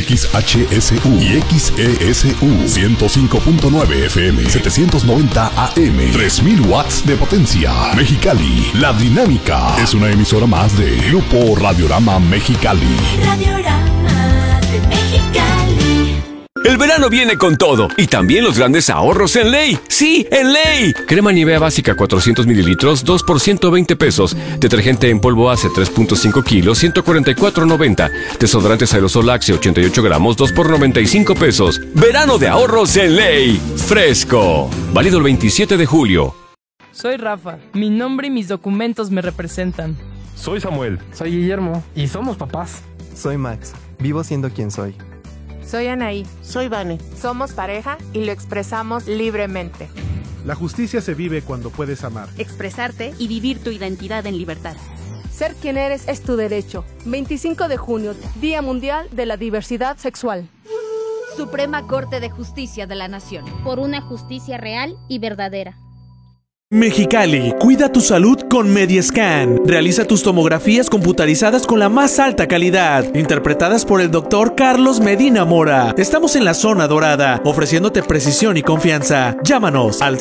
XHSU y XESU 105.9 FM, 790 AM, 3000 watts de potencia. Mexicali, La Dinámica es una emisora más de Grupo Radiorama Mexicali. Radiorama de Mexicali. El verano viene con todo y también los grandes ahorros en Ley. ¡Sí, en Ley! Crema Nivea básica 400 mililitros, 2 por 120 pesos. Detergente en polvo Ace 3.5 kilos, 144.90. Desodorantes aerosol Axe 88 gramos, 2 por 95 pesos. Verano de ahorros en Ley. Fresco. Válido el 27 de julio. Soy Rafa. Mi nombre y mis documentos me representan. Soy Samuel. Soy Guillermo. Y somos papás. Soy Max. Vivo siendo quien soy. Soy Anaí. Soy Vane. Somos pareja y lo expresamos libremente. La justicia se vive cuando puedes amar, expresarte y vivir tu identidad en libertad. Ser quien eres es tu derecho. 25 de junio, Día Mundial de la Diversidad Sexual. Suprema Corte de Justicia de la Nación. Por una justicia real y verdadera. Mexicali, cuida tu salud con Mediascan. Realiza tus tomografías computarizadas con la más alta calidad, interpretadas por el doctor Carlos Medina Mora. Estamos en la zona dorada, ofreciéndote precisión y confianza. Llámanos al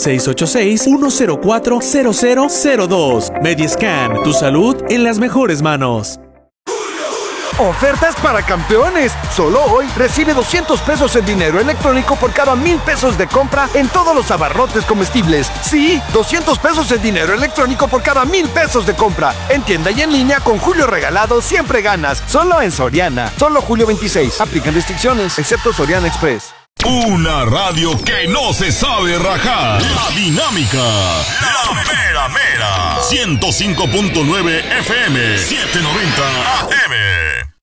686-104-0002. Mediascan, tu salud en las mejores manos. Ofertas para campeones. Solo hoy recibe 200 pesos en dinero electrónico por cada 1,000 pesos de compra en todos los abarrotes comestibles. Sí, 200 pesos en dinero electrónico por cada 1,000 pesos de compra. En tienda y en línea con Julio Regalado siempre ganas. Solo en Soriana. Solo julio 26. Aplican restricciones, excepto Soriana Express. Una radio que no se sabe rajar. La Dinámica. La mera mera. 105.9 FM. 790 AM.